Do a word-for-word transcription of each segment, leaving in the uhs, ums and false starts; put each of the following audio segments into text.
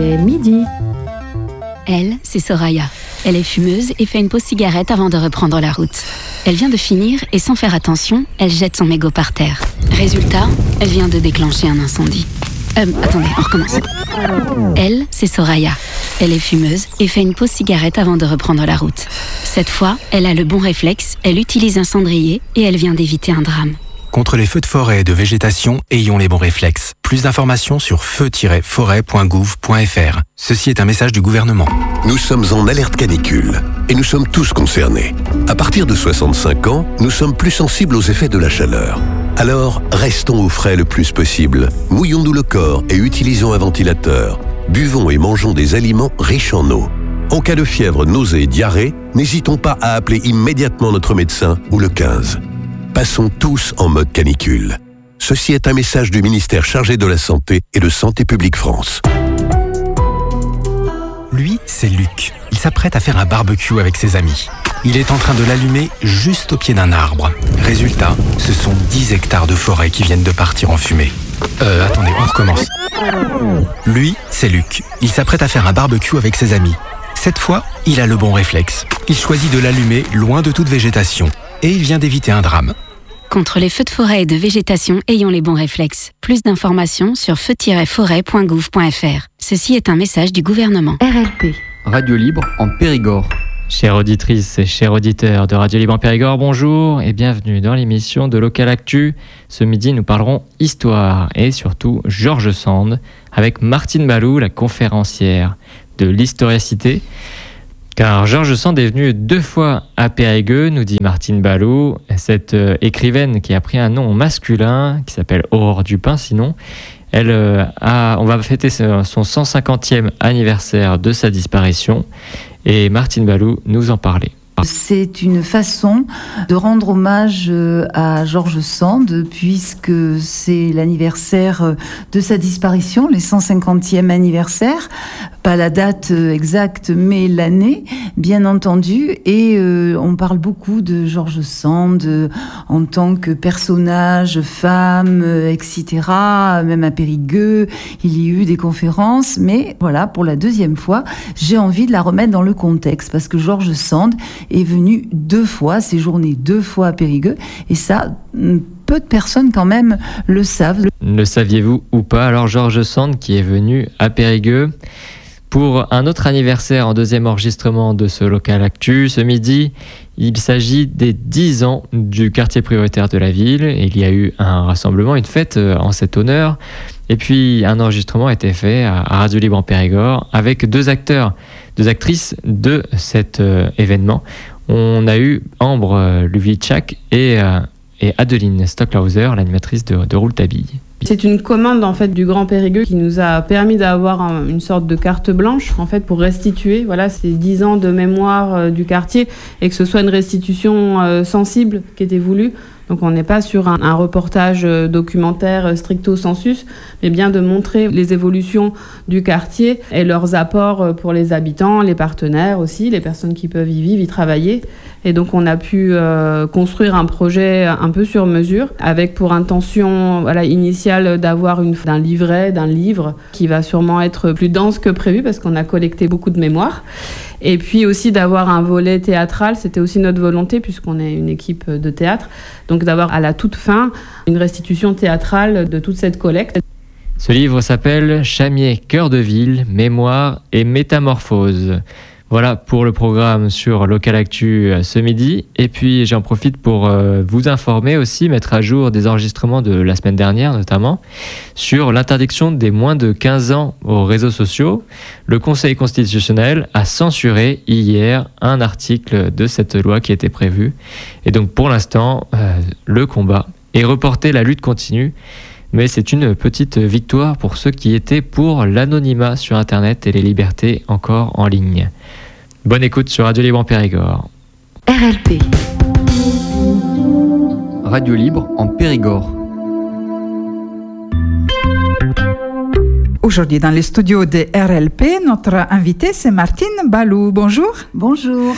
est midi. Elle, c'est Soraya. Elle est fumeuse et fait une pause cigarette avant de reprendre la route. Elle vient de finir et sans faire attention, elle jette son mégot par terre. Résultat, elle vient de déclencher un incendie. Euh, attendez, on recommence. Elle, c'est Soraya. Elle est fumeuse et fait une pause cigarette avant de reprendre la route. Cette fois, elle a le bon réflexe, elle utilise un cendrier et elle vient d'éviter un drame. Contre les feux de forêt et de végétation, ayons les bons réflexes. Plus d'informations sur feu tiret forêt point gouv point f r. Ceci est un message du gouvernement. Nous sommes en alerte canicule et nous sommes tous concernés. À partir de soixante-cinq ans, nous sommes plus sensibles aux effets de la chaleur. Alors, restons au frais le plus possible. Mouillons-nous le corps et utilisons un ventilateur. Buvons et mangeons des aliments riches en eau. En cas de fièvre, nausée et diarrhée, n'hésitons pas à appeler immédiatement notre médecin ou le quinze. Passons tous en mode canicule. Ceci est un message du ministère chargé de la Santé et de Santé publique France. Lui, c'est Luc. Il s'apprête à faire un barbecue avec ses amis. Il est en train de l'allumer juste au pied d'un arbre. Résultat, ce sont dix hectares de forêt qui viennent de partir en fumée. Euh, attendez, on recommence. Lui, c'est Luc. Il s'apprête à faire un barbecue avec ses amis. Cette fois, il a le bon réflexe. Il choisit de l'allumer loin de toute végétation. Et il vient d'éviter un drame. Contre les feux de forêt et de végétation, ayons les bons réflexes. Plus d'informations sur feu tiret forêt point gouv point f r. Ceci est un message du gouvernement. R L P. Radio Libre en Périgord. Chères auditrices et chers auditeurs de Radio Libre en Périgord, bonjour et bienvenue dans l'émission de Local Actu. Ce midi, nous parlerons histoire et surtout George Sand avec Martine Balou, la conférencière de l'Historiacité. Car George Sand est venu deux fois à Périgueux, nous dit Martine Balou, cette euh, écrivaine qui a pris un nom masculin, qui s'appelle Aurore Dupin sinon. Elle euh, a, on va fêter son cent cinquantième anniversaire de sa disparition et Martine Balou nous en parlait. C'est une façon de rendre hommage à George Sand puisque c'est l'anniversaire de sa disparition, les cent cinquantième anniversaire, pas la date exacte mais l'année bien entendu, et euh, on parle beaucoup de George Sand euh, en tant que personnage, femme, euh, et cetera. Même à Périgueux, il y a eu des conférences, mais voilà, pour la deuxième fois, j'ai envie de la remettre dans le contexte parce que George Sand est venu deux fois, séjourné deux fois à Périgueux, et ça, peu de personnes quand même le savent. Le saviez-vous ou pas? Alors George Sand qui est venu à Périgueux pour un autre anniversaire en deuxième enregistrement de ce Local Actu. Ce midi, il s'agit des dix ans du quartier prioritaire de la ville. Il y a eu un rassemblement, une fête en cet honneur. Et puis, un enregistrement a été fait à Radio Libre en Périgord avec deux acteurs, deux actrices de cet euh, événement. On a eu Ambre euh, Luvitchak et, euh, et Adeline Stockhauser, l'animatrice de, de Rouletabille. C'est une commande en fait du Grand Périgueux qui nous a permis d'avoir un, une sorte de carte blanche en fait pour restituer voilà ces dix ans de mémoire euh, du quartier et que ce soit une restitution euh, sensible qui était voulue. Donc on n'est pas sur un, un reportage documentaire stricto sensus, mais bien de montrer les évolutions du quartier et leurs apports pour les habitants, les partenaires aussi, les personnes qui peuvent y vivre, y travailler. Et donc on a pu euh, construire un projet un peu sur mesure, avec pour intention voilà, initiale d'avoir une, d'un livret, d'un livre, qui va sûrement être plus dense que prévu, parce qu'on a collecté beaucoup de mémoire. Et puis aussi d'avoir un volet théâtral, c'était aussi notre volonté puisqu'on est une équipe de théâtre, donc d'avoir à la toute fin une restitution théâtrale de toute cette collecte. Ce livre s'appelle Chamier, cœur de ville, mémoire et métamorphose. Voilà pour le programme sur Local Actu ce midi. Et puis j'en profite pour euh, vous informer aussi, mettre à jour des enregistrements de la semaine dernière notamment, sur l'interdiction des moins de quinze ans aux réseaux sociaux. Le Conseil constitutionnel a censuré hier un article de cette loi qui était prévue. Et donc pour l'instant, euh, le combat est reporté, la lutte continue. Mais c'est une petite victoire pour ceux qui étaient pour l'anonymat sur Internet et les libertés encore en ligne. Bonne écoute sur Radio Libre en Périgord. R L P. Radio Libre en Périgord. Aujourd'hui, dans les studios de R L P, notre invitée, c'est Martine Balou. Bonjour. Bonjour.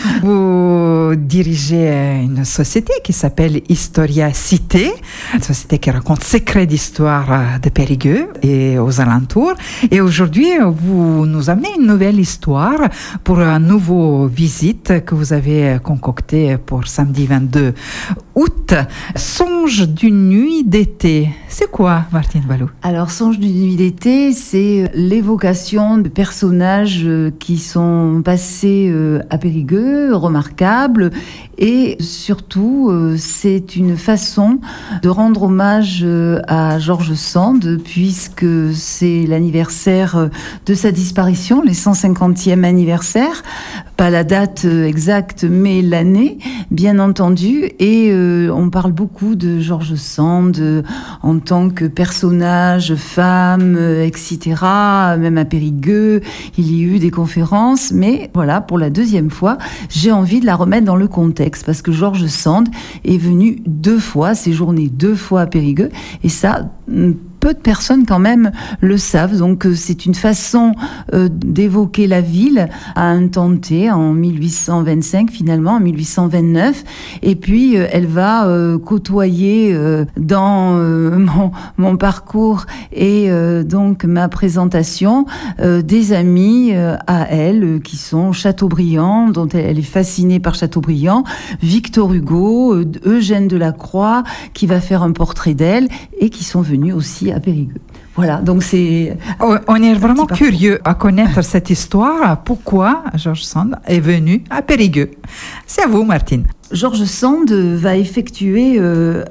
Vous dirigez une société qui s'appelle Historia Cité, une société qui raconte secrets d'histoire de Périgueux et aux alentours. Et aujourd'hui, vous nous amenez une nouvelle histoire pour un nouveau visite que vous avez concocté pour samedi vingt-deux août. Songe d'une nuit d'été. C'est quoi, Martine Balou? Alors, Songe d'une nuit d'été, c'est l'évocation de personnages qui sont passés à Périgueux, remarquables, et surtout, c'est une façon de rendre hommage à George Sand, puisque c'est l'anniversaire de sa disparition, les cent cinquantième anniversaire, pas la date exacte, mais l'année, bien entendu, et euh, on parle beaucoup de George Sand euh, en tant que personnage, femme, euh, et cetera, même à Périgueux, il y a eu des conférences, mais voilà, pour la deuxième fois, j'ai envie de la remettre dans le contexte, parce que George Sand est venu deux fois, séjourné deux fois à Périgueux, et ça... peu de personnes quand même le savent, donc c'est une façon euh, d'évoquer la ville à un temps T en mille huit cent vingt-cinq finalement, en mille huit cent vingt-neuf, et puis euh, elle va euh, côtoyer euh, dans euh, mon, mon parcours et euh, donc ma présentation euh, des amis euh, à elle euh, qui sont Chateaubriand, dont elle, elle est fascinée par Chateaubriand, Victor Hugo, euh, Eugène Delacroix qui va faire un portrait d'elle et qui sont venus aussi à Périgueux. Voilà, donc c'est... On est vraiment curieux à connaître cette histoire. Pourquoi George Sand est venu à Périgueux? C'est à vous, Martine. George Sand va effectuer euh,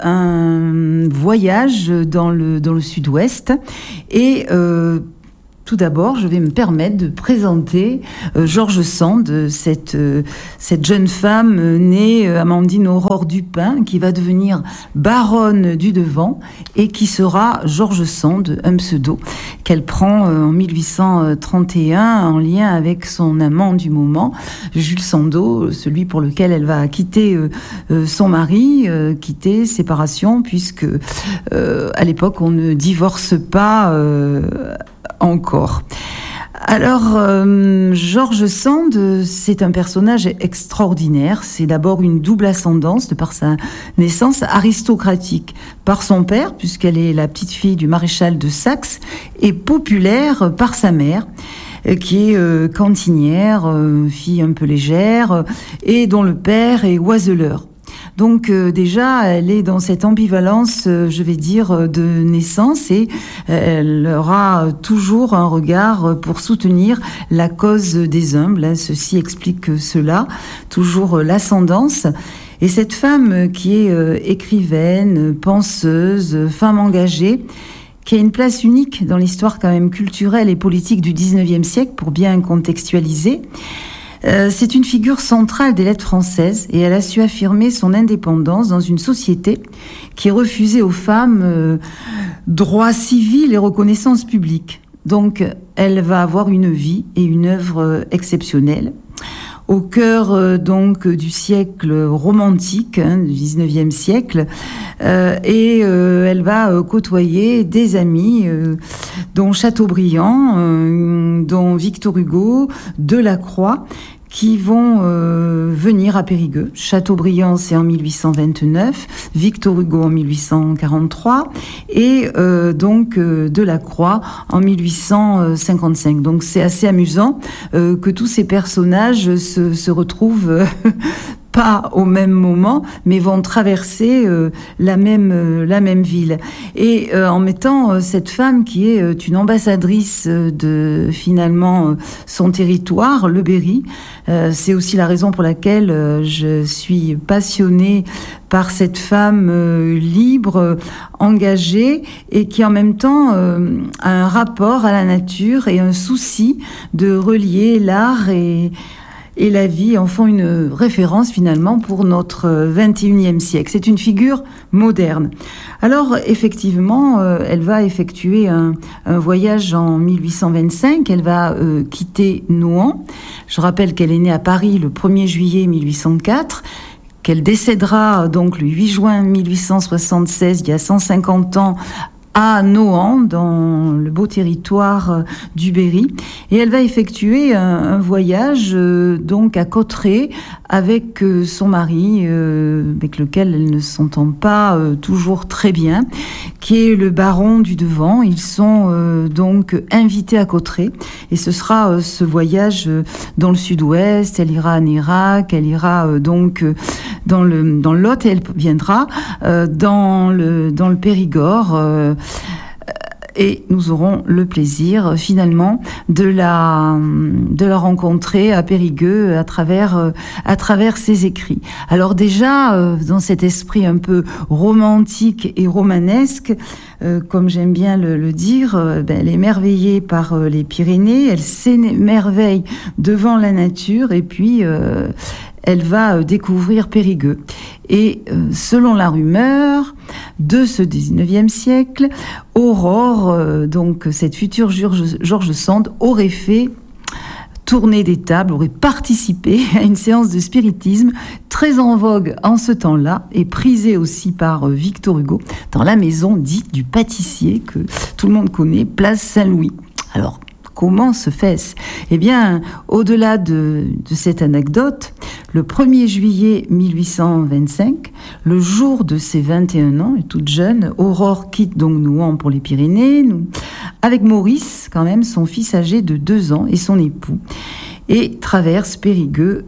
un voyage dans le, dans le sud-ouest et... Euh, Tout d'abord, je vais me permettre de présenter euh, George Sand, cette, euh, cette jeune femme euh, née euh, Amandine Aurore Dupin, qui va devenir baronne du Devant et qui sera George Sand, un pseudo qu'elle prend euh, en mille huit cent trente et un en lien avec son amant du moment, Jules Sandeau, celui pour lequel elle va quitter euh, euh, son mari, euh, quitter, séparation, puisque euh, à l'époque on ne divorce pas euh, encore. Alors, euh, George Sand, c'est un personnage extraordinaire. C'est d'abord une double ascendance de par sa naissance aristocratique. Par son père, puisqu'elle est la petite fille du maréchal de Saxe, et populaire par sa mère, qui est euh, cantinière, euh, fille un peu légère, euh, et dont le père est oiseleur. Donc euh, déjà, elle est dans cette ambivalence, euh, je vais dire, de naissance, et euh, elle aura toujours un regard pour soutenir la cause des humbles. Hein, ceci explique cela, toujours euh, l'ascendance. Et cette femme qui est euh, écrivaine, penseuse, femme engagée, qui a une place unique dans l'histoire quand même culturelle et politique du dix-neuvième siècle, pour bien contextualiser. Euh, c'est une figure centrale des lettres françaises et elle a su affirmer son indépendance dans une société qui refusait aux femmes euh, droits civils et reconnaissance publique. Donc, elle va avoir une vie et une œuvre euh, exceptionnelles. Au cœur euh, donc du siècle romantique, hein, du dix-neuvième siècle, euh, et euh, elle va euh, côtoyer des amis, euh, dont Chateaubriand, euh, dont Victor Hugo, Delacroix, qui vont euh, venir à Périgueux. Chateaubriand, c'est en mille huit cent vingt-neuf, Victor Hugo en mille huit cent quarante-trois, et euh, donc euh, Delacroix en mille huit cent cinquante-cinq. Donc c'est assez amusant euh, que tous ces personnages se, se retrouvent euh, pas au même moment, mais vont traverser euh, la même euh, la même ville. Et euh, en mettant euh, cette femme qui est euh, une ambassadrice euh, de finalement euh, son territoire, le Berry, euh, c'est aussi la raison pour laquelle euh, je suis passionnée par cette femme euh, libre, euh, engagée, et qui en même temps euh, a un rapport à la nature et un souci de relier l'art et et la vie en font une référence finalement pour notre vingt et unième siècle. C'est une figure moderne. Alors effectivement, euh, elle va effectuer un, un voyage en mille huit cent vingt-cinq, elle va euh, quitter Nohant. Je rappelle qu'elle est née à Paris le premier juillet mille huit cent quatre, qu'elle décédera donc le huit juin mille huit cent soixante-seize, il y a cent cinquante ans, à Nohant, dans le beau territoire du Berry. Et elle va effectuer un, un voyage euh, donc à Cauterets avec euh, son mari, euh, avec lequel elle ne s'entend pas euh, toujours très bien, qui est le baron du Devant. Ils sont euh, donc invités à Cauterets. Et ce sera euh, ce voyage euh, dans le sud-ouest. Elle ira en Irak, elle ira euh, donc euh, dans le dans le Lot, et elle viendra euh, dans le dans le Périgord. Euh, Et nous aurons le plaisir finalement de la de la rencontrer à Périgueux à travers à travers ses écrits. Alors déjà dans cet esprit un peu romantique et romanesque, euh, comme j'aime bien le, le dire, euh, ben, elle est émerveillée par euh, les Pyrénées, elle s'émerveille devant la nature et puis euh, elle va euh, découvrir Périgueux. Et euh, selon la rumeur de ce dix-neuvième siècle, Aurore, euh, donc cette future George, George Sand, aurait fait tourner des tables, aurait participé à une séance de spiritisme très en vogue en ce temps-là et prisée aussi par euh, Victor Hugo dans la maison dite du pâtissier que tout le monde connaît, place Saint-Louis. Alors, comment se fait-ce ? Eh bien, au-delà de, de cette anecdote, le premier juillet mille huit cent vingt-cinq, le jour de ses vingt et un ans, et toute jeune, Aurore quitte donc Nohant pour les Pyrénées, avec Maurice, quand même, son fils âgé de deux ans, et son époux, et traverse Périgueux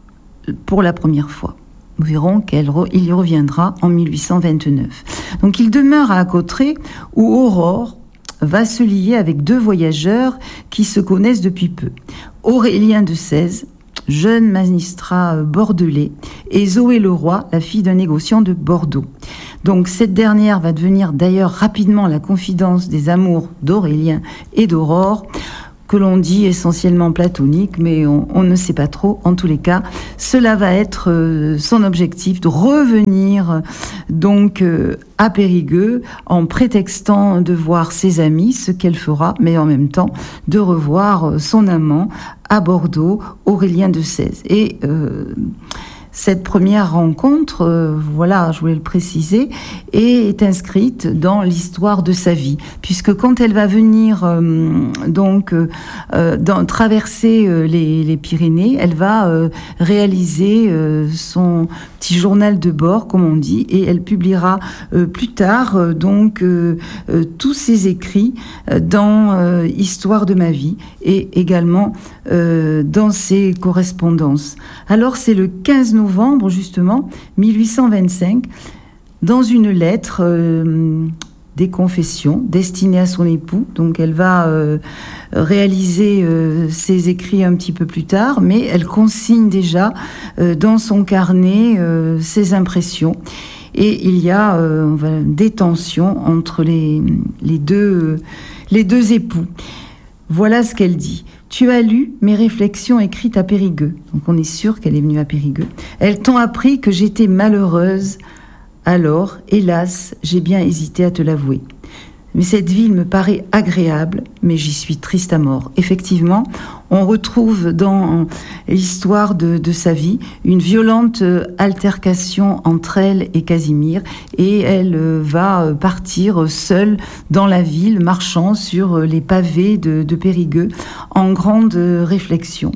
pour la première fois. Nous verrons qu'il y reviendra en mille huit cent vingt-neuf. Donc il demeure à Cauterets, où Aurore va se lier avec deux voyageurs qui se connaissent depuis peu. Aurélien de Sèze, jeune magistrat bordelais, et Zoé Leroy, la fille d'un négociant de Bordeaux. Donc cette dernière va devenir d'ailleurs rapidement la confidence des amours d'Aurélien et d'Aurore, que l'on dit essentiellement platonique, mais on, on ne sait pas trop. En tous les cas, cela va être euh, son objectif, de revenir euh, donc euh, à Périgueux en prétextant de voir ses amis, ce qu'elle fera, mais en même temps de revoir euh, son amant à Bordeaux, Aurélien de Sèze. Et euh, cette première rencontre, euh, voilà, je voulais le préciser, est inscrite dans l'histoire de sa vie, puisque quand elle va venir euh, donc euh, dans, traverser euh, les, les Pyrénées, elle va euh, réaliser euh, son petit journal de bord, comme on dit, et elle publiera euh, plus tard euh, donc euh, euh, tous ses écrits euh, dans euh, Histoire de ma vie et également euh, dans ses correspondances. Alors c'est le quinze novembre justement mille huit cent vingt-cinq, dans une lettre euh, des confessions destinée à son époux. Donc elle va euh, réaliser euh, ses écrits un petit peu plus tard, mais elle consigne déjà euh, dans son carnet euh, ses impressions. Et il y a euh, des tensions entre les, les, deux, les deux époux. Voilà ce qu'elle dit. Tu as lu mes réflexions écrites à Périgueux. Donc on est sûr qu'elle est venue à Périgueux. Elles t'ont appris que j'étais malheureuse. Alors, hélas, j'ai bien hésité à te l'avouer. Mais cette ville me paraît agréable, mais j'y suis triste à mort. Effectivement, on retrouve dans l'histoire de, de sa vie une violente altercation entre elle et Casimir, et elle va partir seule dans la ville, marchant sur les pavés de, de Périgueux, en grande réflexion.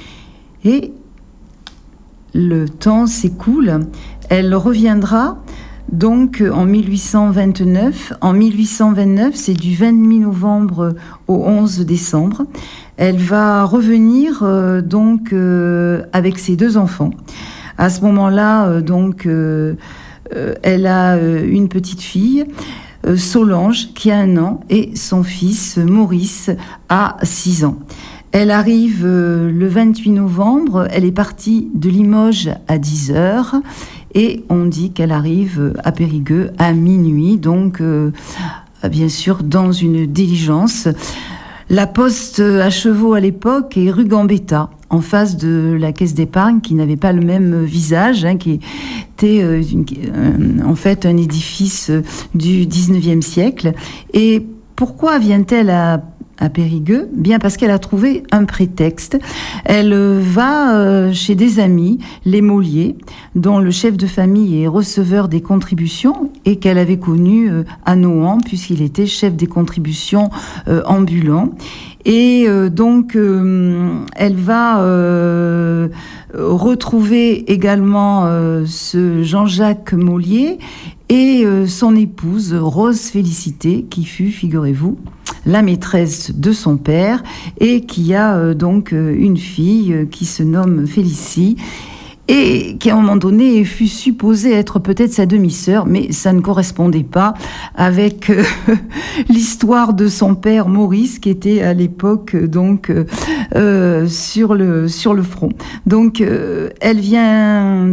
Et le temps s'écoule, elle reviendra donc en mille huit cent vingt-neuf. En mille huit cent vingt-neuf, c'est du vingt-huit novembre au onze décembre. Elle va revenir euh, donc euh, avec ses deux enfants. À ce moment-là, euh, donc, euh, euh, elle a euh, une petite fille, euh, Solange, qui a un an, et son fils, Maurice, a six ans. Elle arrive euh, le vingt-huit novembre, elle est partie de Limoges à dix heures, et on dit qu'elle arrive à Périgueux à minuit, donc euh, bien sûr dans une diligence. La poste à chevaux à l'époque est rue Gambetta, en face de la caisse d'épargne, qui n'avait pas le même visage, hein, qui était euh, une, euh, en fait un édifice du dix-neuvième siècle. Et pourquoi vient-elle à à Périgueux, bien parce qu'elle a trouvé un prétexte. Elle va chez des amis, les Mollier, dont le chef de famille est receveur des contributions et qu'elle avait connu à Nohant, puisqu'il était chef des contributions ambulant. Et euh, donc, euh, elle va euh, retrouver également euh, ce Jean-Jacques Mollier et euh, son épouse, Rose Félicité, qui fut, figurez-vous, la maîtresse de son père et qui a euh, donc euh, une fille euh, qui se nomme Félicie, et qui à un moment donné fut supposée être peut-être sa demi-sœur, mais ça ne correspondait pas avec euh, l'histoire de son père Maurice, qui était à l'époque donc euh, sur le sur le front. Donc euh, elle vient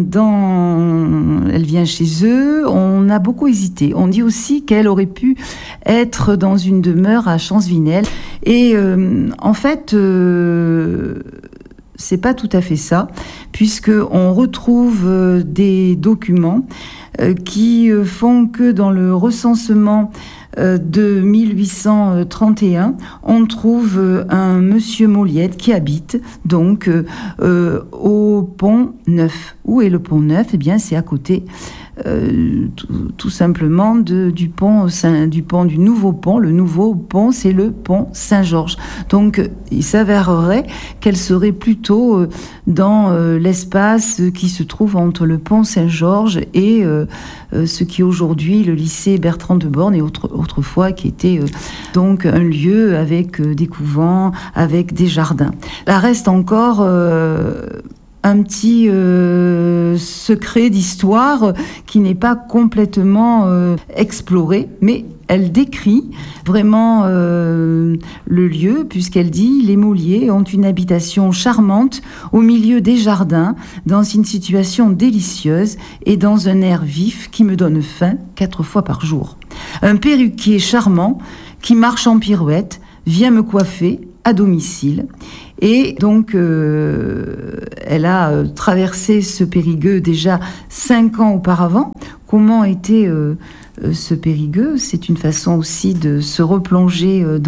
dans, elle vient chez eux. On a beaucoup hésité. On dit aussi qu'elle aurait pu être dans une demeure à Champsvinel, et euh, en fait. Euh, C'est pas tout à fait ça, puisque on retrouve euh, des documents euh, qui euh, font que dans le recensement euh, de mille huit cent trente et un, on trouve euh, un monsieur Molliette qui habite donc euh, euh, au Pont Neuf. Où est le Pont Neuf ? Eh bien, c'est à côté. Euh, tout, tout simplement de, du pont Saint, du pont du nouveau pont. Le nouveau pont, c'est le pont Saint-Georges. Donc, il s'avérerait qu'elle serait plutôt euh, dans euh, l'espace qui se trouve entre le pont Saint-Georges et euh, euh, ce qui est aujourd'hui le lycée Bertrand de Born, et autre, autrefois qui était euh, donc un lieu avec euh, des couvents, avec des jardins. Là reste encore euh, un petit euh, secret d'histoire qui n'est pas complètement euh, exploré, mais elle décrit vraiment euh, le lieu, puisqu'elle dit « Les Mollier ont une habitation charmante au milieu des jardins, dans une situation délicieuse et dans un air vif qui me donne faim quatre fois par jour. Un perruquier charmant qui marche en pirouette vient me coiffer à domicile. » Et donc, euh, elle a euh, traversé ce Périgueux déjà cinq ans auparavant. Comment était euh, euh, ce Périgueux ? C'est une façon aussi de se replonger euh, dans